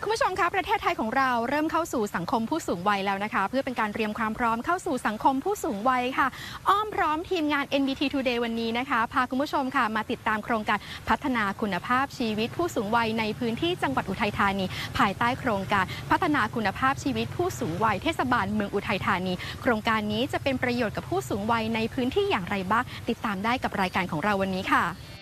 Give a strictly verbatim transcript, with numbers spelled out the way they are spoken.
คุณผู้ชมคะประเทศไทยของเราเริ่มเข้าสู่สังคมผู้สูงวัยแล้วนะคะเพื่อเป็นการเตรียมความพร้อมเข้าสู่สังคมผู้สูงวัยค่ะอ้อมพร้อมทีมงาน เอ็น บี ที Today วันนี้นะคะพาคุณผู้ชมค่ะมาติดตามโครงการพัฒนาคุณภาพชีวิตผู้สูงวัยในพื้นที่จังหวัดอุทัยธานีภายใต้โครงการพัฒนาคุณภาพชีวิตผู้สูงวัยเทศบาลเมืองอุทัยธานีโครงการนี้จะเป็นประโยชน์กับผู้สูงวัยในพื้นที่อย่างไรบ้างติดตามได้กับรายการของเราวันนี้ค่ะ